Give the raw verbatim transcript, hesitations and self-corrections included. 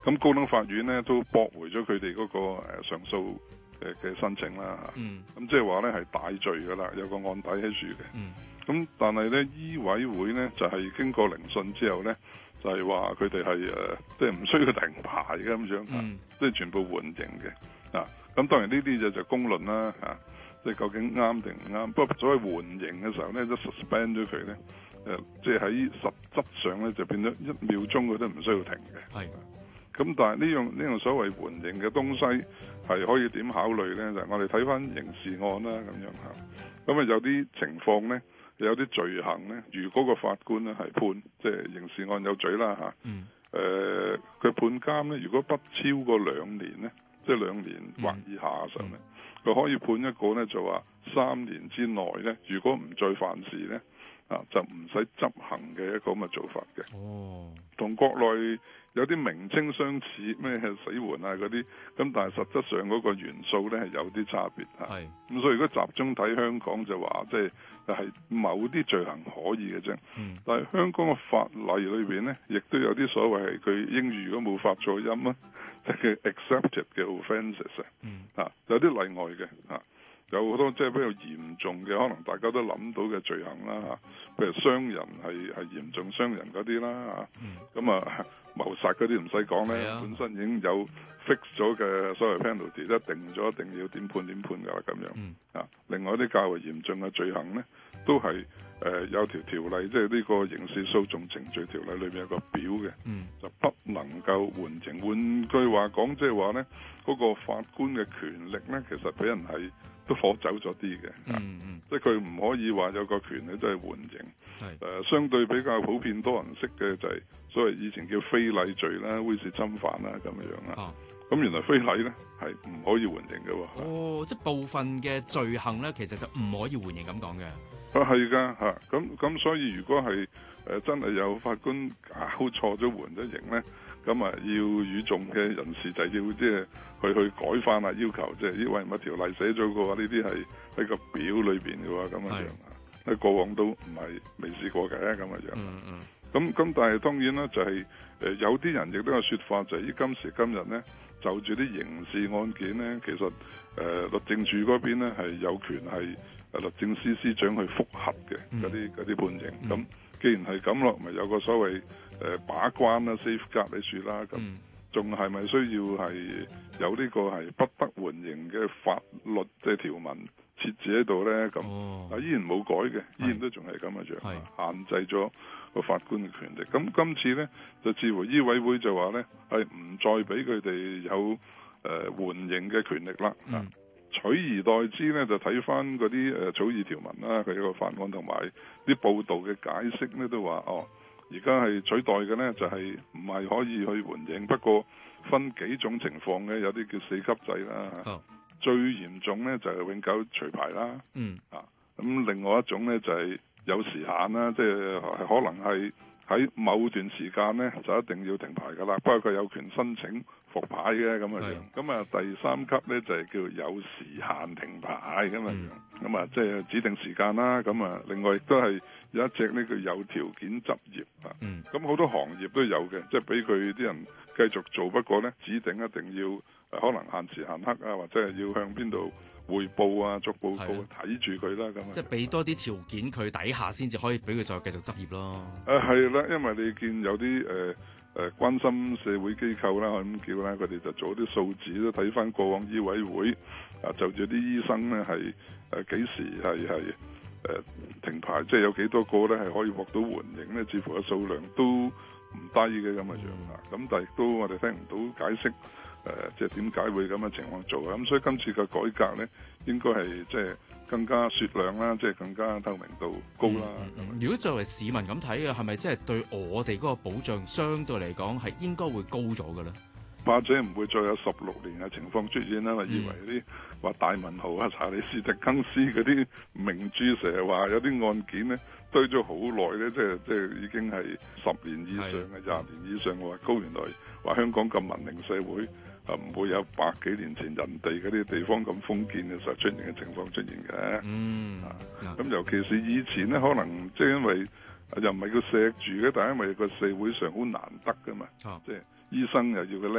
咁高等法院咧都駁回咗佢哋嗰個誒上訴誒嘅申請啦嚇。 嗯。 咁即係話咧係大罪㗎啦，有個案底喺處嘅。 嗯。 咁但係咧醫委會咧就係、是、經過聆訊之後咧，就係話佢哋係誒即係唔需要停牌嘅咁樣， 嗯、 即係全部緩刑嘅。啊，咁當然呢啲就就公論啦嚇，即係究竟啱定唔啱。不過所謂緩刑嘅時候咧，都 suspend 咗佢咧，誒即係喺實質上咧就變咗一秒鐘佢都唔需要停嘅。 係。 咁但係呢樣呢樣所謂緩刑嘅東西係可以點考慮咧？就係、我哋睇翻刑事案啦咁樣嚇。咁啊有啲情況咧。有啲罪行咧，如果個法官咧係判即係刑事案有罪啦嚇，誒、 嗯、 佢、呃、判監咧，如果不超過兩年咧，即係兩年或以下嘅時候咧，佢、嗯、可以判一個咧就話三年之內咧，如果唔再犯事咧，啊就唔使執行嘅一個咁嘅做法嘅。 哦， 同國內有啲名稱相似，咩死緩啊嗰啲，咁但係實質上嗰個元素咧係有啲差別嚇。係，咁所以如果集中睇香港就話即係。就係某啲罪行可以嘅啫、嗯，但係香港嘅法例裏邊咧，亦都有啲所謂係佢英語如果冇發錯音啊，即係 accepted 嘅 offences、嗯、啊，有啲例外嘅啊，有好多即係比較嚴重嘅，可能大家都諗到嘅罪行啦嚇，譬如傷人係係嚴重傷人嗰啲啦嚇，咁、嗯、啊謀殺嗰啲唔使講咧，本身已經有 fix 咗嘅所謂 penalty， 一定咗一定要點判點判㗎啦咁樣、嗯、啊。另外啲較為嚴重嘅罪行咧，都係誒、呃、有條條例，即係呢個刑事訴訟程序條例裏面有個表嘅、嗯，就不能夠緩刑。換句話講，即係話咧，嗰、那個法官嘅權力咧，其實俾人係都攞走咗啲嘅，即係佢唔可以話有個權力都係緩刑。誒、呃，相對比較普遍多人識嘅就係所謂以前叫非禮罪啦、猥褻侵犯啦咁樣樣啦。咁、啊、原來非禮咧係唔可以緩刑嘅喎。 哦，即係部分嘅罪行咧，其實就唔可以緩刑咁講嘅。 啊，係㗎嚇，咁咁所以如果係誒、呃、真係有法官搞錯咗緩咗刑咧，咁啊要與眾嘅人士就要即係去去改翻啊，要求即係呢位乜條例寫咗嘅話，呢啲係喺個表裏邊嘅喎，咁樣樣啊。喺過往都唔係未試過嘅咁嘅樣。嗯嗯。咁咁但係當然啦，就係、是、誒、呃、有啲人亦都有説法，就係、是、今時今日咧，就住啲刑事案件咧，其實誒、呃、律政處嗰邊咧係有權係律政司司長去覆核嘅嗰啲嗰啲判刑。咁、嗯、既然係咁咯，咪有個所謂誒、呃、把關啦、safeguard 喺處啦。咁仲係咪需要係有呢個係不得緩刑嘅法律即係條文設置喺度咧？咁啊依然冇改嘅，依然都仲係咁嘅樣，限制咗個法官嘅權力。咁今次咧就似乎醫委會就話咧係唔再俾佢哋有誒、呃、緩刑嘅權力啦、嗯。取而代之咧就睇翻嗰啲誒草擬條文啦，佢個法案同埋啲報道嘅解釋咧都話哦。而家係取代嘅呢，就係唔係可以去緩刑，不過分幾種情況嘅，有啲叫四級制啦、oh. 最嚴重呢，就係永久除牌啦。嗯、mm. 啊，咁另外一種呢，就係有時限啦，即係可能係喺某段時間呢，就一定要停牌噶啦。不過佢有權申請復牌嘅咁嘅樣。咁啊第三級呢，就係叫有時限停牌咁嘅樣。咁啊即係指定時間啦。咁啊另外亦都係。有一隻呢個有條件執業啊，咁、嗯、好多行業都有嘅，即係俾佢啲人繼續做，不過呢，指定一定要可能限時限刻啊，或者係要向邊度匯報啊，作報告睇住佢啦咁。即係俾多啲條件佢底下先至可以俾佢再繼續執業咯。 誒係啦，因為你見有啲誒誒關心社會機構啦，可以咁叫啦，佢哋就做啲數字都睇翻過往醫委會啊，就住啲醫生呢係誒幾時係係。誒、呃、停牌，即係有幾多個咧係可以獲到緩刑咧？似乎嘅數量都唔低嘅咁嘅樣啊！咁、嗯、但係亦都我哋聽唔到解釋，誒、呃、即係點解會咁嘅情況做啊？咁所以今次嘅改革咧，應該係即係更加雪亮啦，即係更加透明度高啦、嗯嗯。 如果作為市民咁睇嘅，係咪即係對我哋嗰個保障相對嚟講係應該會高咗嘅咧？ 或者唔會再有十六年嘅情況出現啦。我以為啲話大文豪啊、查理斯狄更斯嗰啲名著成日話有啲案件咧堆咗好耐咧，即係即係已經係十年以上嘅、廿年以上嘅話高。原來話香港咁文明社會啊，唔會有百幾年前人哋嗰啲地方咁封建嘅時候出現嘅情況出現嘅。嗯，咁、啊、尤其是以前咧，可能即係因為又唔係叫錫住嘅，但係因為個社會上好難得噶嘛，啊、即係。 醫生又要佢